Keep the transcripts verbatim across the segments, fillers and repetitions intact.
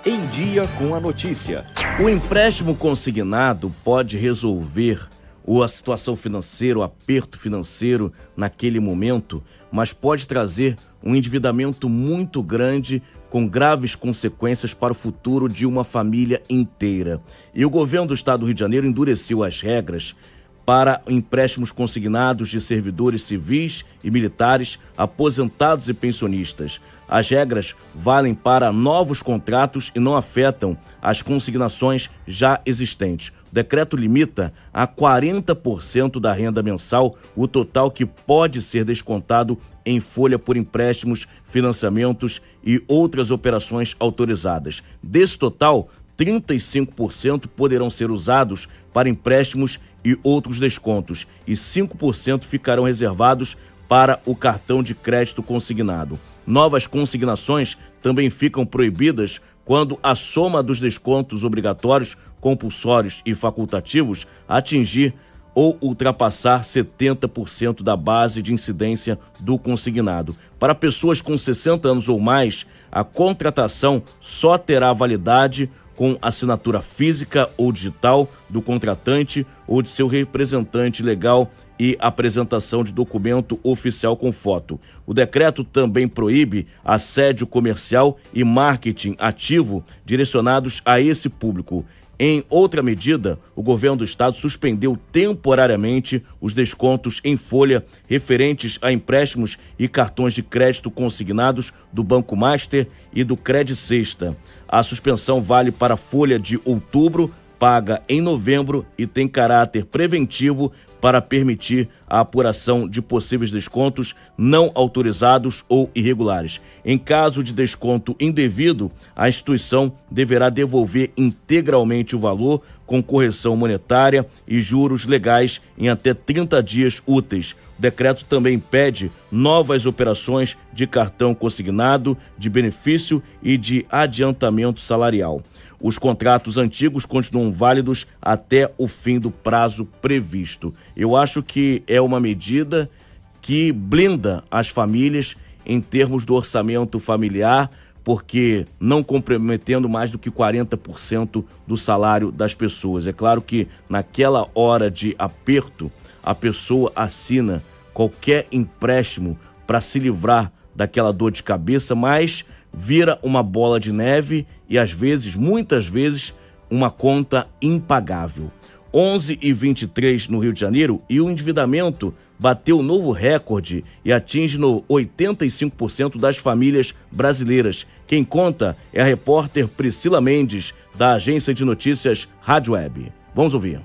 Em Dia com a Notícia. O empréstimo consignado pode resolver a situação financeira, o aperto financeiro naquele momento, mas pode trazer um endividamento muito grande com graves consequências para o futuro de uma família inteira. E o governo do estado do Rio de Janeiro endureceu as regras para empréstimos consignados de servidores civis e militares, aposentados e pensionistas. As regras valem para novos contratos e não afetam as consignações já existentes. O decreto limita a quarenta por cento da renda mensal o total que pode ser descontado em folha por empréstimos, financiamentos e outras operações autorizadas. Desse total, trinta e cinco por cento poderão ser usados para empréstimos e outros descontos e cinco por cento ficarão reservados para o cartão de crédito consignado. Novas consignações também ficam proibidas quando a soma dos descontos obrigatórios, compulsórios e facultativos atingir ou ultrapassar setenta por cento da base de incidência do consignado. Para pessoas com sessenta anos ou mais, a contratação só terá validade com assinatura física ou digital do contratante ou de seu representante legal e apresentação de documento oficial com foto. O decreto também proíbe assédio comercial e marketing ativo direcionados a esse público. Em outra medida, o governo do estado suspendeu temporariamente os descontos em folha referentes a empréstimos e cartões de crédito consignados do Banco Master e do Credit Sexta. A suspensão vale para a folha de outubro, paga em novembro e tem caráter preventivo para permitir a apuração de possíveis descontos não autorizados ou irregulares. Em caso de desconto indevido, a instituição deverá devolver integralmente o valor com correção monetária e juros legais em até trinta dias úteis. O decreto também impede novas operações de cartão consignado, de benefício e de adiantamento salarial. Os contratos antigos continuam válidos até o fim do prazo previsto. Eu acho que é uma medida que blinda as famílias em termos do orçamento familiar, porque não comprometendo mais do que quarenta por cento do salário das pessoas. É claro que naquela hora de aperto, a pessoa assina qualquer empréstimo para se livrar daquela dor de cabeça, mas vira uma bola de neve e às vezes, muitas vezes, uma conta impagável. onze e vinte e três no Rio de Janeiro e o endividamento bateu novo recorde e atinge no oitenta e cinco por cento das famílias brasileiras. Quem conta é a repórter Priscila Mendes, da agência de notícias Rádio Web. Vamos ouvir.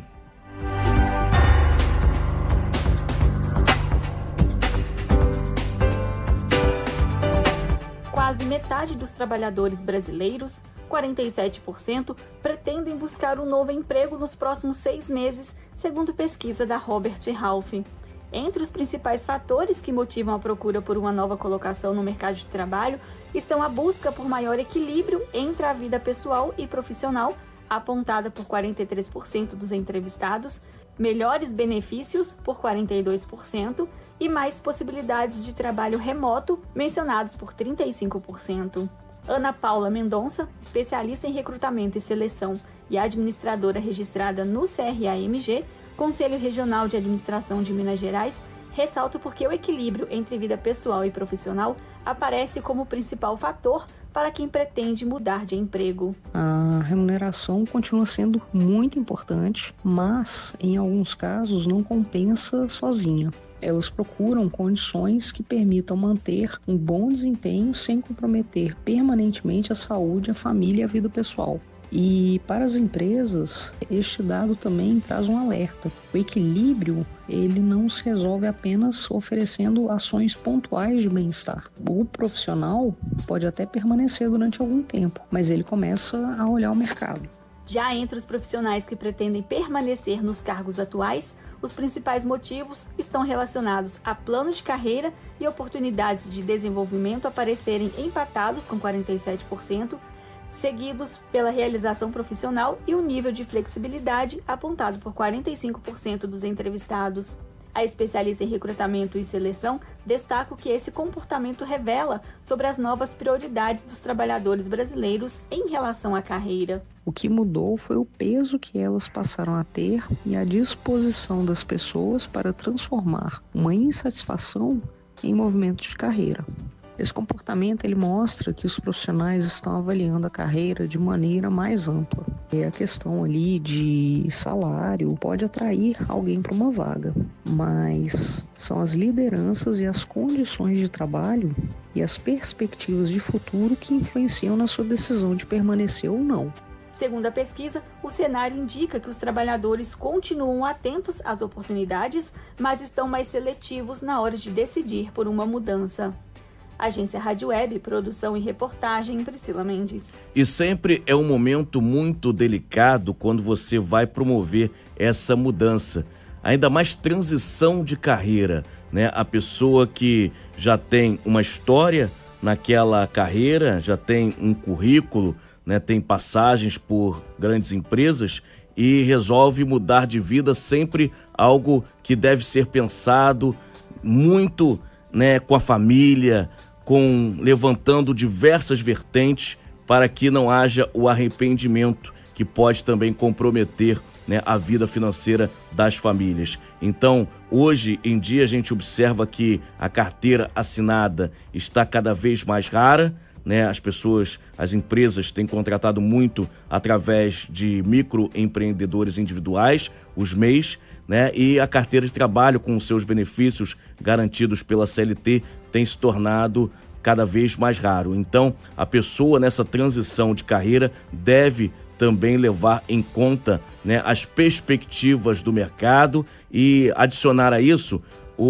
Quase metade dos trabalhadores brasileiros, quarenta e sete por cento, pretendem buscar um novo emprego nos próximos seis meses, segundo pesquisa da Robert Half. Entre os principais fatores que motivam a procura por uma nova colocação no mercado de trabalho estão a busca por maior equilíbrio entre a vida pessoal e profissional, apontada por quarenta e três por cento dos entrevistados, melhores benefícios, por quarenta e dois por cento, e mais possibilidades de trabalho remoto, mencionados por trinta e cinco por cento. Ana Paula Mendonça, especialista em recrutamento e seleção e administradora registrada no C R A M G, Conselho Regional de Administração de Minas Gerais, ressalta porque o equilíbrio entre vida pessoal e profissional aparece como principal fator para quem pretende mudar de emprego. A remuneração continua sendo muito importante, mas em alguns casos não compensa sozinha. Elas procuram condições que permitam manter um bom desempenho sem comprometer permanentemente a saúde, a família e a vida pessoal. E para as empresas, este dado também traz um alerta. O equilíbrio, ele não se resolve apenas oferecendo ações pontuais de bem-estar. O profissional pode até permanecer durante algum tempo, mas ele começa a olhar o mercado. Já entre os profissionais que pretendem permanecer nos cargos atuais, os principais motivos estão relacionados a plano de carreira e oportunidades de desenvolvimento aparecerem empatados com quarenta e sete por cento, seguidos pela realização profissional e o nível de flexibilidade apontado por quarenta e cinco por cento dos entrevistados. A especialista em recrutamento e seleção destaca que esse comportamento revela sobre as novas prioridades dos trabalhadores brasileiros em relação à carreira. O que mudou foi o peso que elas passaram a ter e a disposição das pessoas para transformar uma insatisfação em movimento de carreira. Esse comportamento ele mostra que os profissionais estão avaliando a carreira de maneira mais ampla. E a questão ali de salário pode atrair alguém para uma vaga, mas são as lideranças e as condições de trabalho e as perspectivas de futuro que influenciam na sua decisão de permanecer ou não. Segundo a pesquisa, o cenário indica que os trabalhadores continuam atentos às oportunidades, mas estão mais seletivos na hora de decidir por uma mudança. Agência Rádio Web, produção e reportagem, Priscila Mendes. E sempre é um momento muito delicado quando você vai promover essa mudança. Ainda mais transição de carreira, né? A pessoa que já tem uma história naquela carreira, já tem um currículo, né? Tem passagens por grandes empresas e resolve mudar de vida, sempre algo que deve ser pensado muito, né, com a família, com levantando diversas vertentes para que não haja o arrependimento que pode também comprometer, né, a vida financeira das famílias. Então, hoje em dia a gente observa que a carteira assinada está cada vez mais rara, né? As pessoas, as empresas têm contratado muito através de microempreendedores individuais, os M E Is, né? E a carteira de trabalho com os seus benefícios garantidos pela C L T tem se tornado cada vez mais raro. Então, a pessoa nessa transição de carreira deve também levar em conta, né, as perspectivas do mercado e adicionar a isso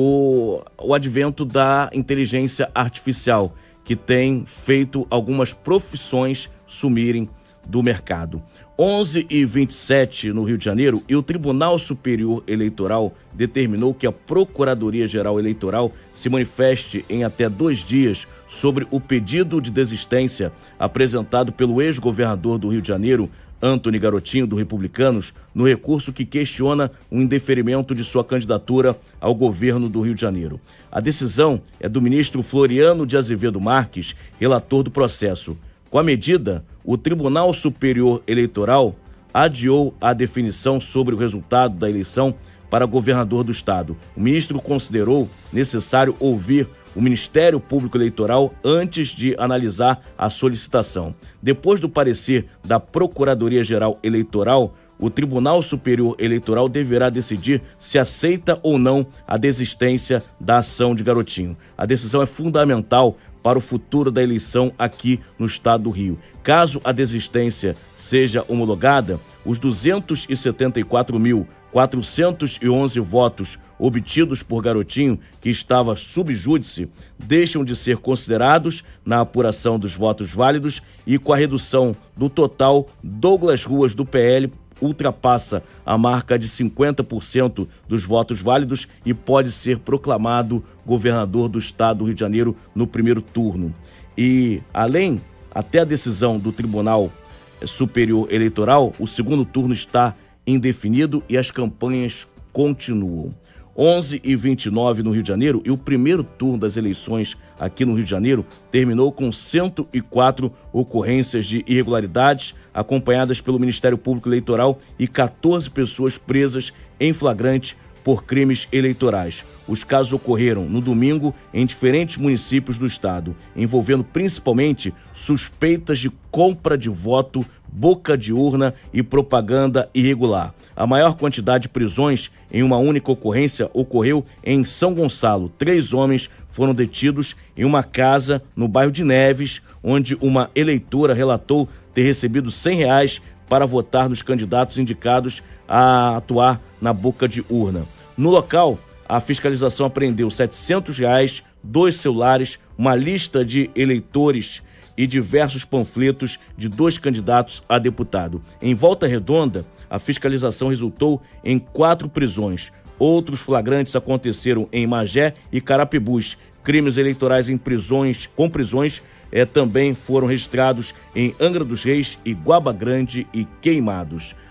o, o advento da inteligência artificial, que tem feito algumas profissões sumirem do mercado. onze e vinte e sete no Rio de Janeiro, e o Tribunal Superior Eleitoral determinou que a Procuradoria-Geral Eleitoral se manifeste em até dois dias sobre o pedido de desistência apresentado pelo ex-governador do Rio de Janeiro, Antony Garotinho, do Republicanos, no recurso que questiona o indeferimento de sua candidatura ao governo do Rio de Janeiro. A decisão é do ministro Floriano de Azevedo Marques, relator do processo. Com a medida, o Tribunal Superior Eleitoral adiou a definição sobre o resultado da eleição para governador do estado. O ministro considerou necessário ouvir o Ministério Público Eleitoral antes de analisar a solicitação. Depois do parecer da Procuradoria-Geral Eleitoral, o Tribunal Superior Eleitoral deverá decidir se aceita ou não a desistência da ação de Garotinho. A decisão é fundamental para o futuro da eleição aqui no estado do Rio. Caso a desistência seja homologada, os duzentos e setenta e quatro mil, quatrocentos e onze votos obtidos por Garotinho, que estava sub júdice, deixam de ser considerados na apuração dos votos válidos e, com a redução do total, Douglas Ruas, do P L, ultrapassa a marca de cinquenta por cento dos votos válidos e pode ser proclamado governador do estado do Rio de Janeiro no primeiro turno. E, além, até a decisão do Tribunal Superior Eleitoral, o segundo turno está indefinido e as campanhas continuam. onze e vinte e nove no Rio de Janeiro, e o primeiro turno das eleições aqui no Rio de Janeiro terminou com cento e quatro ocorrências de irregularidades acompanhadas pelo Ministério Público Eleitoral e quatorze pessoas presas em flagrante por crimes eleitorais. Os casos ocorreram no domingo em diferentes municípios do estado, envolvendo principalmente suspeitas de compra de voto, boca de urna e propaganda irregular. A maior quantidade de prisões em uma única ocorrência ocorreu em São Gonçalo. Três homens foram detidos em uma casa no bairro de Neves, onde uma eleitora relatou ter recebido cem reais para votar nos candidatos indicados a atuar na boca de urna. No local, a fiscalização apreendeu setecentos reais, dois celulares, uma lista de eleitores e diversos panfletos de dois candidatos a deputado. Em Volta Redonda, a fiscalização resultou em quatro prisões. Outros flagrantes aconteceram em Magé e Carapebus. Crimes eleitorais em prisões, com prisões eh, também foram registrados em Angra dos Reis, Iguaba Grande e Queimados.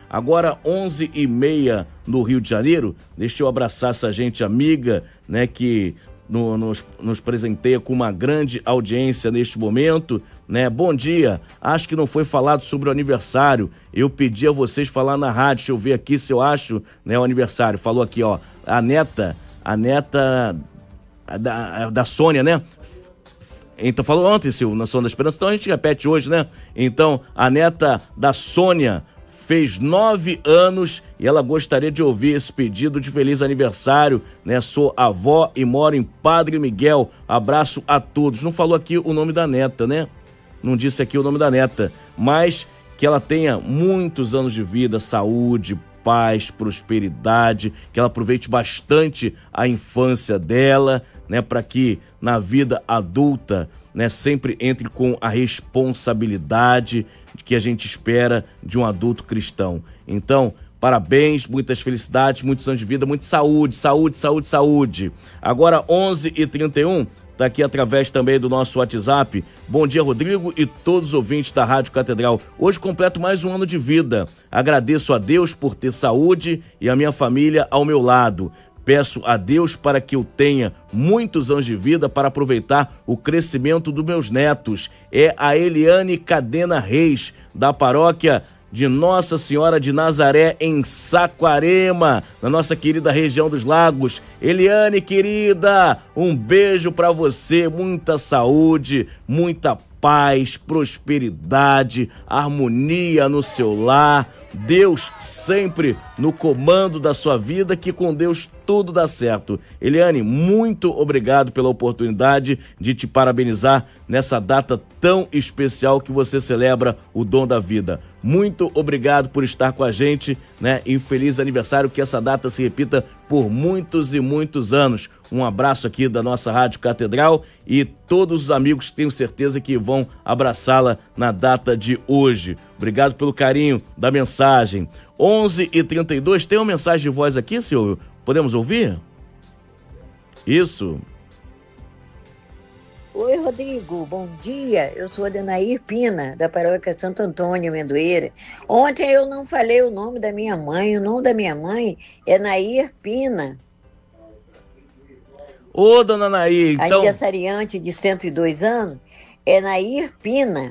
Agora onze e meia no Rio de Janeiro. Deixa eu abraçar essa gente amiga, né, que no, nos, nos presenteia com uma grande audiência neste momento, né? Bom dia, acho que não foi falado sobre o aniversário, eu pedi a vocês falar na rádio, deixa eu ver aqui se eu acho, né, o aniversário. Falou aqui, ó, a neta, a neta da, da Sônia, né? Então, falou ontem, Silvio, na Som da Esperança, então a gente repete hoje, né? Então, a neta da Sônia fez nove anos e ela gostaria de ouvir esse pedido de feliz aniversário, né? Sou avó e moro em Padre Miguel. Abraço a todos. Não falou aqui o nome da neta, né? Não disse aqui o nome da neta, mas que ela tenha muitos anos de vida, saúde, paz, prosperidade, que ela aproveite bastante a infância dela, né? Para que na vida adulta, né, sempre entre com a responsabilidade que a gente espera de um adulto cristão. Então, parabéns, muitas felicidades, muitos anos de vida, muita saúde, saúde, saúde, saúde. Agora, onze e trinta e um, tá aqui através também do nosso WhatsApp. Bom dia, Rodrigo e todos os ouvintes da Rádio Catedral. Hoje completo mais um ano de vida. Agradeço a Deus por ter saúde e a minha família ao meu lado. Peço a Deus para que eu tenha muitos anos de vida para aproveitar o crescimento dos meus netos. É a Eliane Cadena Reis, da paróquia de Nossa Senhora de Nazaré, em Saquarema, na nossa querida região dos Lagos. Eliane, querida, um beijo para você, muita saúde, muita paz, prosperidade, harmonia no seu lar. Deus sempre no comando da sua vida, que com Deus tudo dá certo. Eliane, muito obrigado pela oportunidade de te parabenizar nessa data tão especial que você celebra o dom da vida. Muito obrigado por estar com a gente, né? E feliz aniversário, que essa data se repita por muitos e muitos anos. Um abraço aqui da nossa Rádio Catedral e todos os amigos, tenho certeza que vão abraçá-la na data de hoje. Obrigado pelo carinho da mensagem. onze e trinta e dois, tem uma mensagem de voz aqui, Silvio? Podemos ouvir? Isso. Oi, Rodrigo, bom dia. Eu sou a Denair Pina, da paróquia Santo Antônio, Amendoeira. Ontem eu não falei o nome da minha mãe. O nome da minha mãe é Nair Pina. Ô, dona Nair, então... A aniversariante de cento e dois anos é Nair Pina.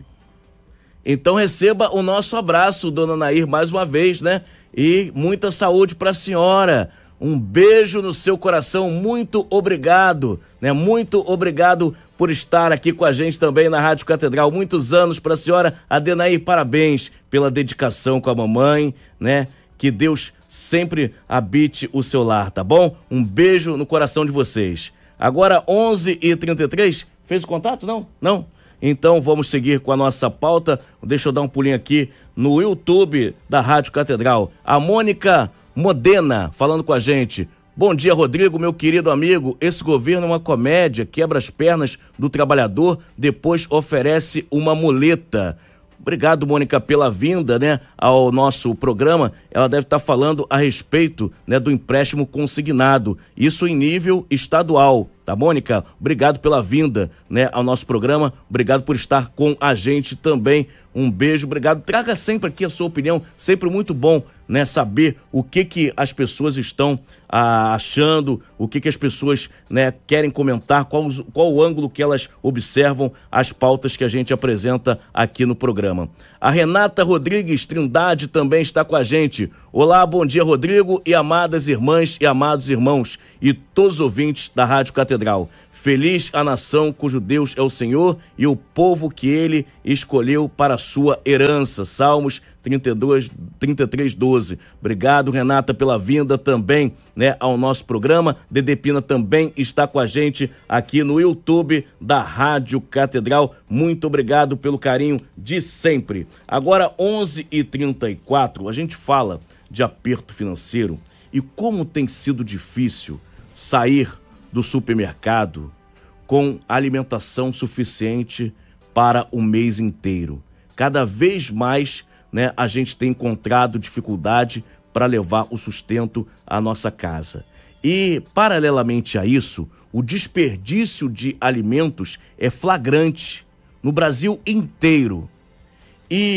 Então receba o nosso abraço, dona Nair, mais uma vez, né? E muita saúde para a senhora. Um beijo no seu coração, muito obrigado, né? Muito obrigado por estar aqui com a gente também na Rádio Catedral. Muitos anos para a senhora. Adenair, parabéns pela dedicação com a mamãe, né? Que Deus sempre habite o seu lar, tá bom? Um beijo no coração de vocês. Agora, onze e trinta e três, fez o contato? Não? Não? Então vamos seguir com a nossa pauta. Deixa eu dar um pulinho aqui no YouTube da Rádio Catedral. A Mônica Modena falando com a gente. Bom dia, Rodrigo, meu querido amigo. Esse governo é uma comédia, quebra as pernas do trabalhador, depois oferece uma muleta. Obrigado, Mônica, pela vinda, né, ao nosso programa. Ela deve estar falando a respeito, né, do empréstimo consignado, isso em nível estadual, tá, Mônica? Obrigado pela vinda, né, ao nosso programa. Obrigado por estar com a gente também. Um beijo, obrigado. Traga sempre aqui a sua opinião, sempre muito bom, né, saber o que que as pessoas estão ah, achando, o que que as pessoas, né, querem comentar, qual, qual o ângulo que elas observam as pautas que a gente apresenta aqui no programa. A Renata Rodrigues Trindade também está com a gente. Olá, bom dia, Rodrigo e amadas irmãs e amados irmãos e todos os ouvintes da Rádio Catedral. Feliz a nação cujo Deus é o Senhor e o povo que ele escolheu para a sua herança. Salmos trinta e dois, trinta e três, doze. Obrigado, Renata, pela vinda também, né, ao nosso programa. Dedê Pina também está com a gente aqui no YouTube da Rádio Catedral. Muito obrigado pelo carinho de sempre. Agora, onze e trinta e quatro, a gente fala de aperto financeiro e como tem sido difícil sair do supermercado com alimentação suficiente para o mês inteiro. Cada vez mais, né, a gente tem encontrado dificuldade para levar o sustento à nossa casa. E, paralelamente a isso, o desperdício de alimentos é flagrante no Brasil inteiro. E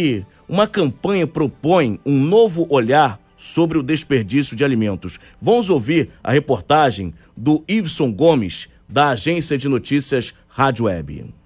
uma campanha propõe um novo olhar sobre o desperdício de alimentos. Vamos ouvir a reportagem do Iveson Gomes, da Agência de Notícias Rádio Web.